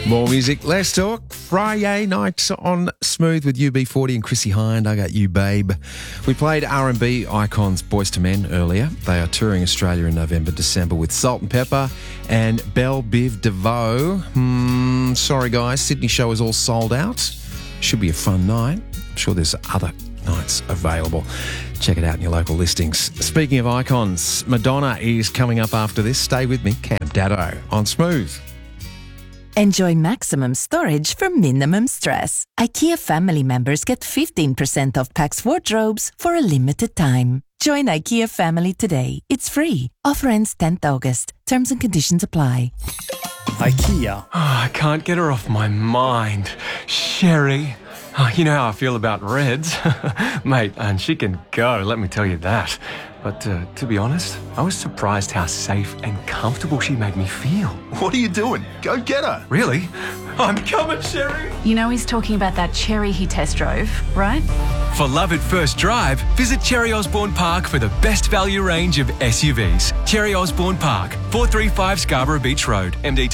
More music, less talk. Friday night on Smooth with UB40 and Chrissy Hind. I got you, babe. We played R&B icons Boyz II Men earlier. They are touring Australia in November, December with Salt and Pepper and Belle Biv DeVoe. Sorry, guys. Sydney show is all sold out. Should be a fun night. I'm sure there's other nights available. Check it out in your local listings. Speaking of icons, Madonna is coming up after this. Stay with me. Camp Daddo on Smooth. Enjoy maximum storage for minimum stress. IKEA family members get 15% off Pax wardrobes for a limited time. Join IKEA family today. It's free. Offer ends 10th August. Terms and conditions apply. IKEA. I can't get her off my mind. Sherry. You know how I feel about Reds. Mate, and she can go, let me tell you that. But to be honest, I was surprised how safe and comfortable she made me feel. What are you doing? Go get her. Really? I'm coming, Sherry. You know he's talking about that Cherry he test drove, right? For love at first drive, visit Cherry Osborne Park for the best value range of SUVs. Cherry Osborne Park, 435 Scarborough Beach Road, MD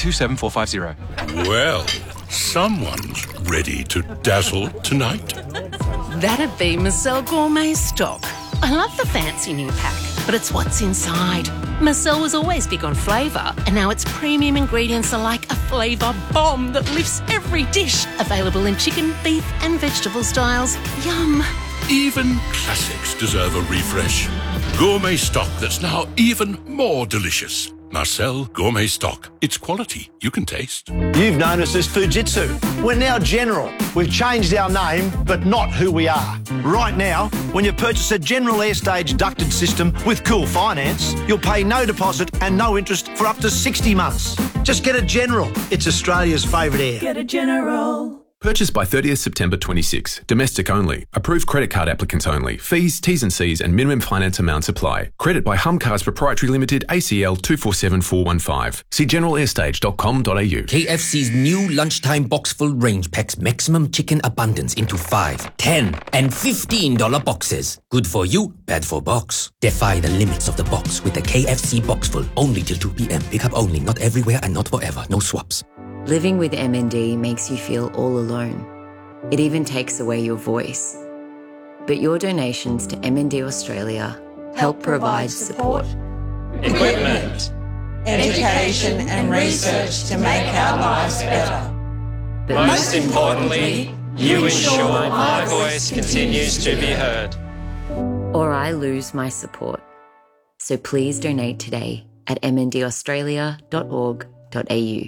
27450. Well, someone's ready to dazzle tonight. That'd be Marcel Gourmet Stock. I love the fancy new pack, but it's what's inside. Marcel was always big on flavour, and now its premium ingredients are like a flavour bomb that lifts every dish. Available in chicken, beef and vegetable styles. Yum. Even classics deserve a refresh. Gourmet stock that's now even more delicious. Marcel Gourmet Stock. It's quality you can taste. You've known us as Fujitsu. We're now General. We've changed our name, but not who we are. Right now, when you purchase a General Airstage ducted system with Cool Finance, you'll pay no deposit and no interest for up to 60 months. Just get a General. It's Australia's favourite air. Get a General. Purchased by 30th September 26. Domestic only. Approved credit card applicants only. Fees, T's and C's and minimum finance amounts apply. Credit by Humcars Proprietary Limited, ACL 247415. See generalairstage.com.au. KFC's new lunchtime box full range packs maximum chicken abundance into $5, $10 and $15 boxes. Good for you, bad for box. Defy the limits of the box with the KFC box full. Only till 2 p.m. Pick up only, not everywhere and not forever. No swaps. Living with MND makes you feel all alone. It even takes away your voice. But your donations to MND Australia help provide support, equipment, education and research to make our lives better. But most importantly, you ensure my voice continues to be heard. Or I lose my support. So please donate today at mndaustralia.org.au.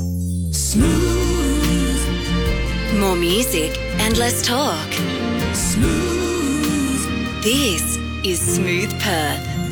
Smooth. More music and less talk. Smooth. This is Smooth Perth.